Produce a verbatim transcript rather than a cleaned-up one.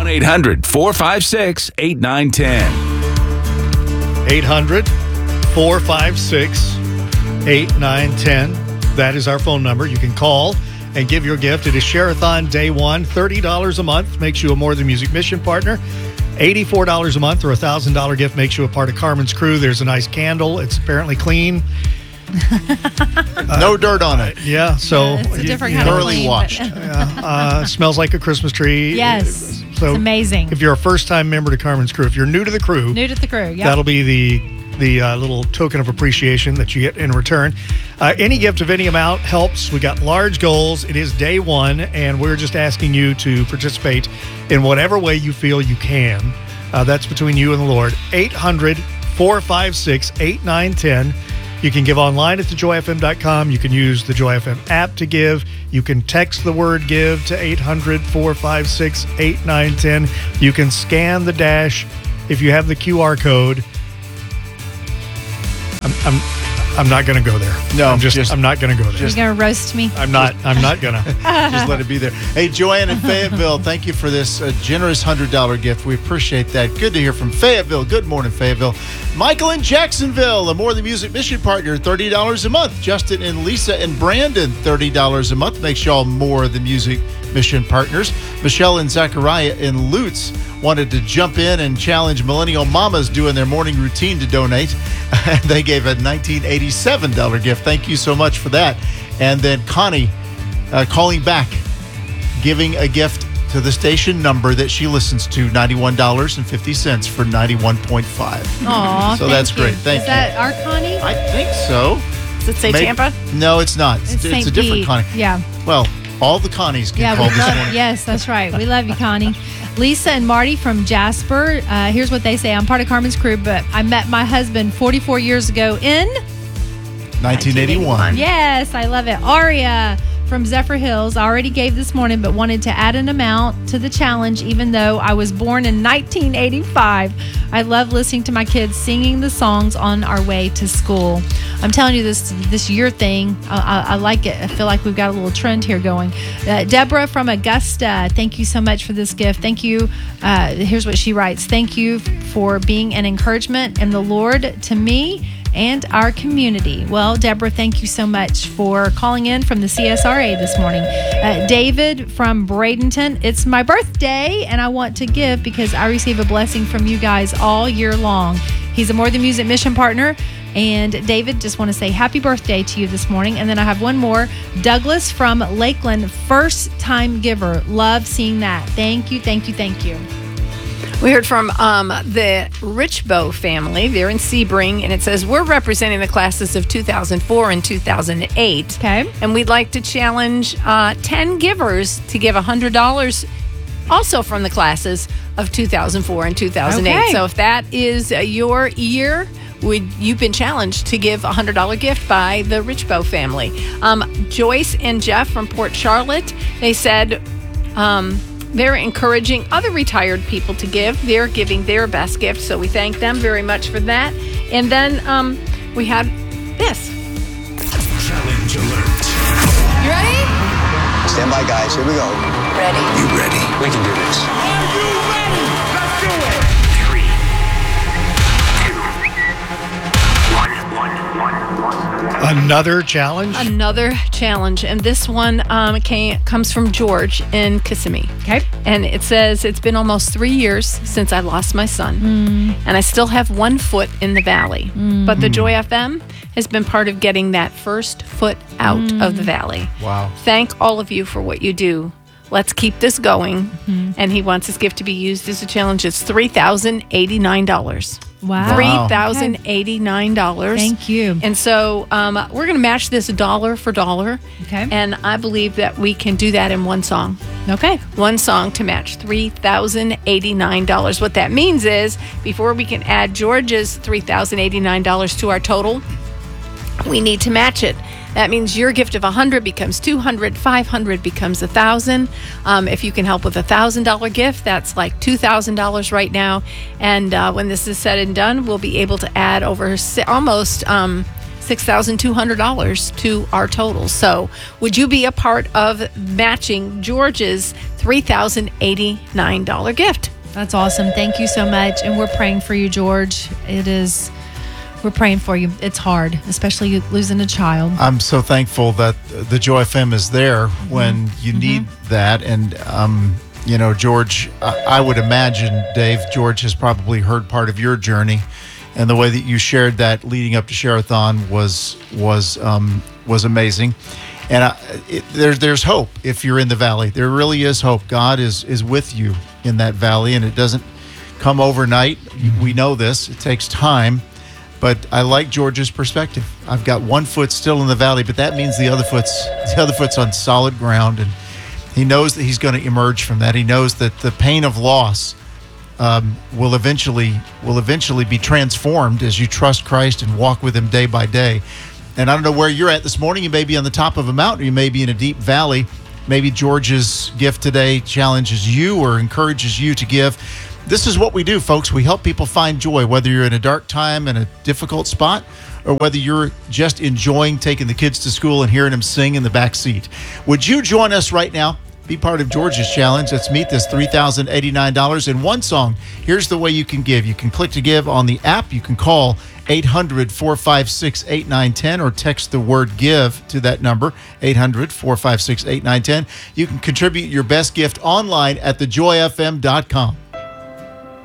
eight hundred, four five six, eight nine one zero. eight hundred, four five six, eight nine one zero. That is our phone number. You can call and give your gift. It is Share-a-thon Day One. thirty dollars a month makes you a More Than Music mission partner. eighty-four dollars a month or a one thousand dollars gift makes you a part of Carmen's crew. There's a nice candle. It's apparently clean. uh, no dirt on it. Yeah, so yeah, it's a different kind thoroughly of clean, washed. yeah, uh, smells like a Christmas tree. Yes, so it's amazing. If you're a first-time member to Carmen's crew, if you're new to the crew, New to the crew, yeah. that'll be the the uh, little token of appreciation that you get in return. Uh, any gift of any amount helps. We got large goals. It is day one, and we're just asking you to participate in whatever way you feel you can. Uh, that's between you and the Lord. eight hundred, four five six, eight nine one zero. You can give online at the joy f m dot com. You can use the Joy F M app to give. You can text the word give to eight hundred, four five six, eight nine one zero. You can scan the dash if you have the Q R code. I'm I'm, I'm not going to go there. No, I'm just, just- I'm not going to go there. You're going to roast me? I'm not. I'm not going to. Just let it be there. Hey, Joanne in Fayetteville, thank you for this uh, generous one hundred dollars gift. We appreciate that. Good to hear from Fayetteville. Good morning, Fayetteville. Michael in Jacksonville, a More Than Music mission partner, thirty dollars a month. Justin and Lisa and Brandon, thirty dollars a month. Makes y'all More Than Music mission partners. Michelle and Zachariah in Lutz wanted to jump in and challenge millennial mamas doing their morning routine to donate. They gave a nineteen eighty-seven dollars gift. Thank you so much for that. And then Connie uh, calling back, giving a gift to the station number that she listens to, ninety-one dollars and fifty cents for ninety-one point five. Aw, So thank that's you. great. Thank Is you. that our Connie? I think so. Does it say Maybe- Tampa? No, it's not. It's, It's it's Saint a different Pete. Connie. Yeah. Well, all the Connies get Yeah, we called this love, morning. yes, that's right. We love you, Connie. Lisa and Marty from Jasper. Uh, here's what they say. I'm part of Carmen's crew, but I met my husband forty-four years ago in... nineteen eighty-one. Yes, I love it. Aria from Zephyr Hills already gave this morning, but wanted to add an amount to the challenge, even though I was born in nineteen eighty-five. I love listening to my kids singing the songs on our way to school. I'm telling you, this this year thing, I, I, I like it. I feel like we've got a little trend here going. Uh, Deborah from Augusta, thank you so much for this gift. Thank you. Uh, here's what she writes. Thank you for being an encouragement in the Lord to me and our community. Well, Deborah, thank you so much for calling in from the C S R A this morning. Uh, David from Bradenton, it's my birthday and I want to give because I receive a blessing from you guys all year long. He's a More Than Music mission partner. And David, just want to say happy birthday to you this morning. And then I have one more. Douglas from Lakeland, first time giver. Love seeing that. Thank you, thank you, thank you. We heard from um, the Richbow family. They're in Sebring, and it says, we're representing the classes of two thousand four and two thousand eight. Okay. And we'd like to challenge uh, ten givers to give one hundred dollars also from the classes of two thousand four and two thousand eight. Okay. So if that is uh, your year, would you've been challenged to give a one hundred dollars gift by the Richbow family. Um, Joyce and Jeff from Port Charlotte, they said... Um, They're encouraging other retired people to give. They're giving their best gift, so we thank them very much for that. And then um, we had this. Challenge alert. You ready? Stand by, guys. Here we go. Ready. You ready? We can do this. Are you ready? Let's do it. Three, two, one, one, one, one. Another challenge. Another challenge, and this one um, came, comes from George in Kissimmee. Okay. And it says, it's been almost three years since I lost my son, Mm. and I still have one foot in the valley. Mm. But the Joy F M has been part of getting that first foot out Mm. of the valley. Wow. Thank all of you for what you do. Let's keep this going. Mm-hmm. And he wants his gift to be used as a challenge. It's three thousand eighty-nine dollars. Wow. three thousand eighty-nine dollars. Thank you. And so um, we're going to match this dollar for dollar. Okay. And I believe that we can do that in one song. Okay. One song to match three thousand eighty-nine dollars. What that means is before we can add George's three thousand eighty-nine dollars to our total, we need to match it. That means your gift of one hundred becomes two hundred, five hundred becomes one thousand. Um, if you can help with a one thousand dollars gift, that's like two thousand dollars right now. And uh, when this is said and done, we'll be able to add over si- almost um, six thousand two hundred dollars to our total. So would you be a part of matching George's three thousand eighty-nine dollars gift? That's awesome. Thank you so much. And we're praying for you, George. It is, we're praying for you. It's hard, especially losing a child. I'm so thankful that the Joy F M is there when you need that. And, um, you know, George, I, I would imagine, Dave, George has probably heard part of your journey. And the way that you shared that leading up to Share-a-thon was, was, um, was amazing. And I, it, there, there's hope if you're in the valley. There really is hope. God is is with you in that valley, and it doesn't come overnight. We know this. It takes time. But I like George's perspective. I've got one foot still in the valley, but that means the other foot's the other foot's on solid ground, and he knows that he's going to emerge from that. He knows that the pain of loss um, will eventually will eventually be transformed as you trust Christ and walk with Him day by day. And I don't know where you're at this morning. You may be on the top of a mountain, or you may be in a deep valley. Maybe George's gift today challenges you or encourages you to give. This is what we do, folks. We help people find joy, whether you're in a dark time and a difficult spot, or whether you're just enjoying taking the kids to school and hearing them sing in the back seat. Would you join us right now? Be part of George's challenge. Let's meet this three thousand eighty-nine dollars in one song. Here's the way you can give. You can click to give on the app. You can call eight hundred, four five six, eight nine one zero or text the word give to that number, eight hundred, four five six, eight nine one zero. You can contribute your best gift online at the joy f m dot com.